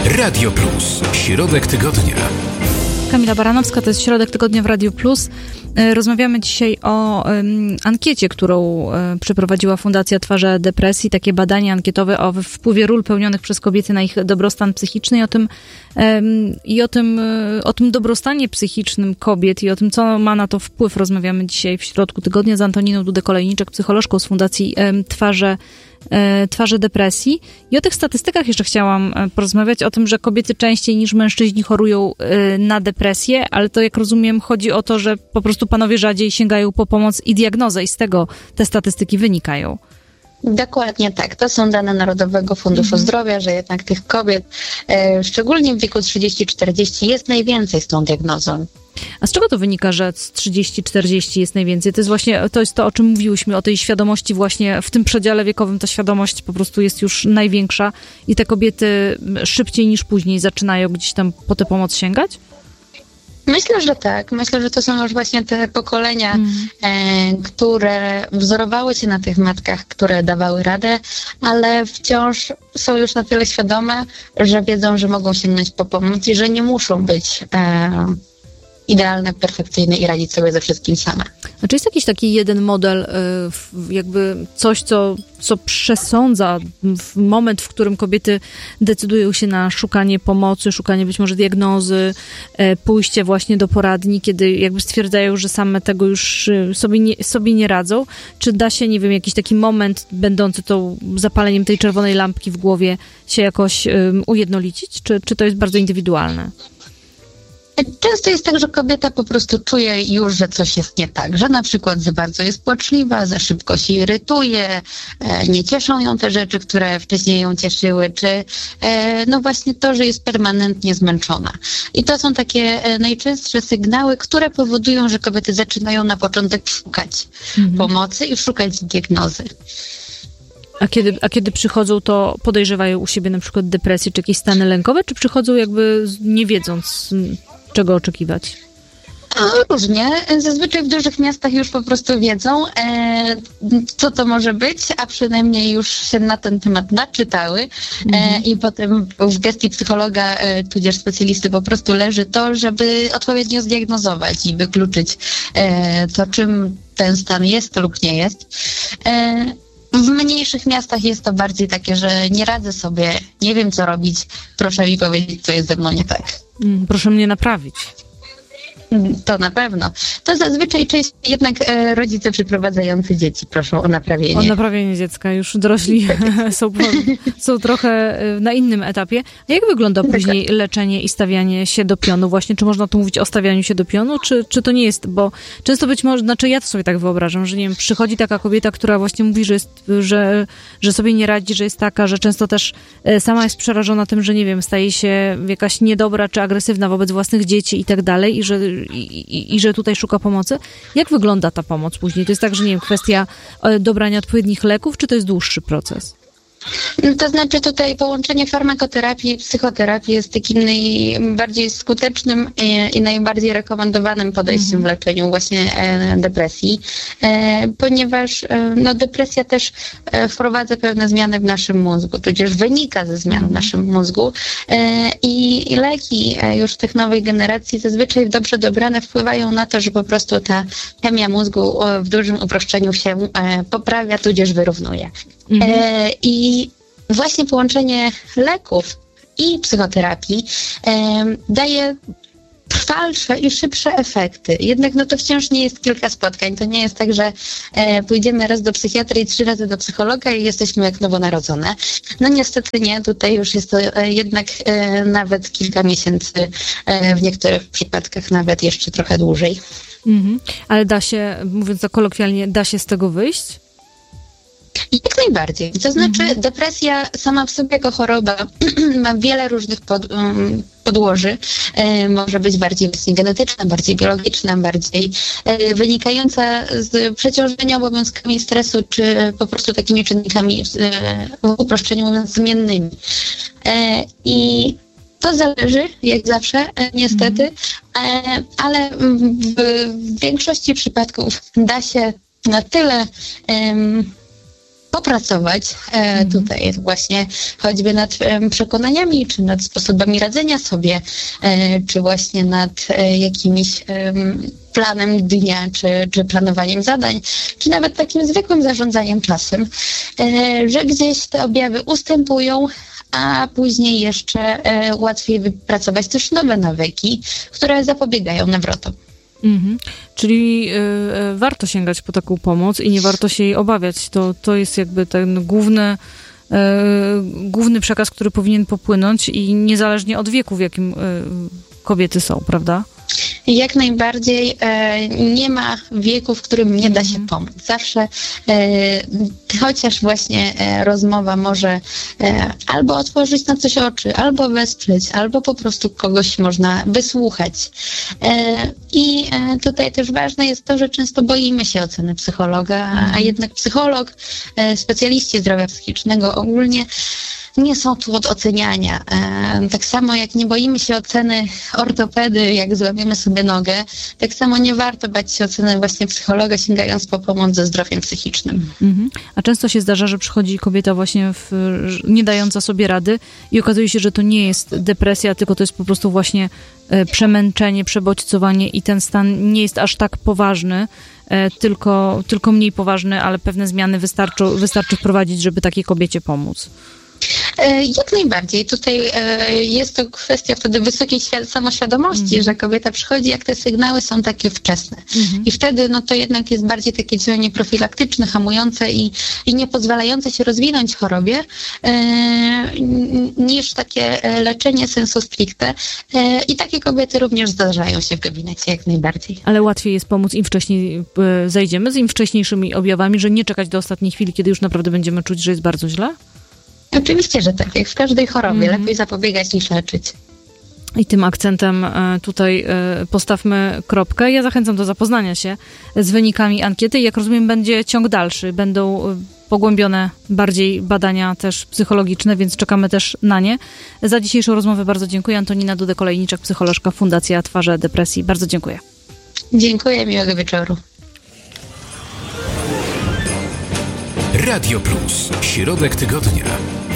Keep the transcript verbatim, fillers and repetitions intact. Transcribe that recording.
Radio Plus. Środek tygodnia. Kamila Baranowska, to jest Środek Tygodnia w Radiu Plus. Rozmawiamy dzisiaj o um, ankiecie, którą um, przeprowadziła Fundacja Twarze Depresji. Takie badanie ankietowe o wpływie ról pełnionych przez kobiety na ich dobrostan psychiczny i o tym, um, i o tym, o tym dobrostanie psychicznym kobiet i o tym, co ma na to wpływ. Rozmawiamy dzisiaj w Środku Tygodnia z Antoniną Dudę-Kolejniczek, psycholożką z Fundacji um, Twarze Twarze Depresji. I o tych statystykach jeszcze chciałam porozmawiać, o tym, że kobiety częściej niż mężczyźni chorują na depresję, ale to, jak rozumiem, chodzi o to, że po prostu panowie rzadziej sięgają po pomoc i diagnozę i z tego te statystyki wynikają. Dokładnie tak. To są dane Narodowego Funduszu mhm. Zdrowia, że jednak tych kobiet, e, szczególnie w wieku trzydzieści czterdzieści, jest najwięcej z tą diagnozą. A z czego to wynika, że z trzydzieści czterdzieści jest najwięcej? To jest właśnie to, jest to, o czym mówiłyśmy, o tej świadomości właśnie w tym przedziale wiekowym. Ta świadomość po prostu jest już największa i te kobiety szybciej niż później zaczynają gdzieś tam po tę pomoc sięgać? Myślę, że tak. Myślę, że to są już właśnie te pokolenia, mm. e, które wzorowały się na tych matkach, które dawały radę, ale wciąż są już na tyle świadome, że wiedzą, że mogą sięgnąć po pomoc i że nie muszą być e, idealne, perfekcyjne i radzić sobie ze wszystkim same. A czy jest jakiś taki jeden model, jakby coś, co, co przesądza w moment, w którym kobiety decydują się na szukanie pomocy, szukanie być może diagnozy, pójście właśnie do poradni, kiedy jakby stwierdzają, że same tego już sobie nie, sobie nie radzą? Czy da się, nie wiem, jakiś taki moment będący tą zapaleniem tej czerwonej lampki w głowie się jakoś um, ujednolicić? Czy, czy to jest bardzo indywidualne? Często jest tak, że kobieta po prostu czuje już, że coś jest nie tak, że na przykład za bardzo jest płaczliwa, za szybko się irytuje, nie cieszą ją te rzeczy, które wcześniej ją cieszyły, czy no właśnie to, że jest permanentnie zmęczona. I to są takie najczęstsze sygnały, które powodują, że kobiety zaczynają na początek szukać mhm. pomocy i szukać diagnozy. A kiedy, a kiedy przychodzą, to podejrzewają u siebie na przykład depresję czy jakieś stany lękowe, czy przychodzą jakby nie wiedząc, czego oczekiwać? Różnie. Zazwyczaj w dużych miastach już po prostu wiedzą, e, co to może być, a przynajmniej już się na ten temat naczytały e, mhm. i potem w gestii psychologa, e, tudzież specjalisty po prostu leży to, żeby odpowiednio zdiagnozować i wykluczyć e, to, czym ten stan jest lub nie jest. E, W mniejszych miastach jest to bardziej takie, że nie radzę sobie, nie wiem co robić, proszę mi powiedzieć, co jest ze mną nie tak. Mm, proszę mnie naprawić. To na pewno. To zazwyczaj częściej jednak e, rodzice przyprowadzający dzieci proszą o naprawienie. O naprawienie dziecka. Już dorośli są, są trochę na innym etapie. A jak wygląda później leczenie i stawianie się do pionu? Właśnie, czy można tu mówić o stawianiu się do pionu, czy, czy to nie jest? Bo często być może, znaczy ja to sobie tak wyobrażam, że nie wiem, przychodzi taka kobieta, która właśnie mówi, że, jest, że, że sobie nie radzi, że jest taka, że często też sama jest przerażona tym, że nie wiem, staje się jakaś niedobra czy agresywna wobec własnych dzieci i tak dalej i że I, i, i że tutaj szuka pomocy. Jak wygląda ta pomoc później? To jest tak, że nie wiem, kwestia dobrania odpowiednich leków, czy to jest dłuższy proces? To znaczy tutaj połączenie farmakoterapii i psychoterapii jest takim najbardziej skutecznym i, i najbardziej rekomendowanym podejściem w leczeniu właśnie e, depresji, e, ponieważ e, no, depresja też e, wprowadza pewne zmiany w naszym mózgu, tudzież wynika ze zmian w naszym mózgu e, i, i leki e, już tych nowej generacji zazwyczaj dobrze dobrane wpływają na to, że po prostu ta chemia mózgu o, w dużym uproszczeniu się e, poprawia, tudzież wyrównuje. Mhm. E, I właśnie połączenie leków i psychoterapii e, daje trwalsze i szybsze efekty. Jednak no to wciąż nie jest kilka spotkań. To nie jest tak, że e, pójdziemy raz do psychiatry i trzy razy do psychologa i jesteśmy jak nowonarodzone. No niestety nie. Tutaj już jest to e, jednak e, nawet kilka miesięcy, e, w niektórych przypadkach nawet jeszcze trochę dłużej. Mhm. Ale da się, mówiąc tak kolokwialnie, da się z tego wyjść? Jak najbardziej. To znaczy mhm. depresja sama w sobie jako choroba ma wiele różnych pod, um, podłoży. E, może być bardziej właśnie genetyczna, bardziej biologiczna, bardziej e, wynikająca z przeciążenia obowiązkami stresu, czy po prostu takimi czynnikami e, w uproszczeniu mówiąc zmiennymi. E, I to zależy, jak zawsze, e, niestety, e, ale w, w większości przypadków da się na tyle um, popracować e, tutaj właśnie choćby nad e, przekonaniami, czy nad sposobami radzenia sobie, e, czy właśnie nad e, jakimiś e, planem dnia, czy, czy planowaniem zadań, czy nawet takim zwykłym zarządzaniem czasem, e, że gdzieś te objawy ustępują, a później jeszcze e, łatwiej wypracować też nowe nawyki, które zapobiegają nawrotom. Mhm. Czyli y, warto sięgać po taką pomoc i nie warto się jej obawiać. To, to jest jakby ten główny, y, główny przekaz, który powinien popłynąć i niezależnie od wieku, w jakim y, kobiety są, prawda? Jak najbardziej e, nie ma wieku, w którym nie da się pomóc. Zawsze e, chociaż właśnie e, rozmowa może e, albo otworzyć na coś oczy, albo wesprzeć, albo po prostu kogoś można wysłuchać. E, I e, tutaj też ważne jest to, że często boimy się oceny psychologa, a jednak psycholog, e, specjaliści zdrowia psychicznego ogólnie nie są tu od oceniania. E, tak samo jak nie boimy się oceny ortopedy, jak złamiemy sobie nogę, tak samo nie warto bać się oceny właśnie psychologa, sięgając po pomoc ze zdrowiem psychicznym. Mhm. A często się zdarza, że przychodzi kobieta właśnie w, nie dająca sobie rady i okazuje się, że to nie jest depresja, tylko to jest po prostu właśnie e, przemęczenie, przebodźcowanie i ten stan nie jest aż tak poważny, e, tylko, tylko mniej poważny, ale pewne zmiany wystarczą, wystarczy wprowadzić, żeby takiej kobiecie pomóc. Jak najbardziej. Tutaj jest to kwestia wtedy wysokiej samoświadomości, mhm. że kobieta przychodzi, jak te sygnały są takie wczesne. Mhm. I wtedy no to jednak jest bardziej takie działanie profilaktyczne, hamujące i, i nie pozwalające się rozwinąć chorobie, e, niż takie leczenie sensu stricte. E, I takie kobiety również zdarzają się w gabinecie, jak najbardziej. Ale łatwiej jest pomóc, im wcześniej zejdziemy z im wcześniejszymi objawami, że nie czekać do ostatniej chwili, kiedy już naprawdę będziemy czuć, że jest bardzo źle? Oczywiście, że tak, jak w każdej chorobie. Mm. Lepiej zapobiegać niż leczyć. I tym akcentem tutaj postawmy kropkę. Ja zachęcam do zapoznania się z wynikami ankiety. Jak rozumiem, będzie ciąg dalszy. Będą pogłębione bardziej badania też psychologiczne, więc czekamy też na nie. Za dzisiejszą rozmowę bardzo dziękuję. Antonina Dudek-Olejniczak, psycholożka Fundacja Twarze Depresji. Bardzo dziękuję. Dziękuję, miłego wieczoru. Radio Plus. Środek tygodnia.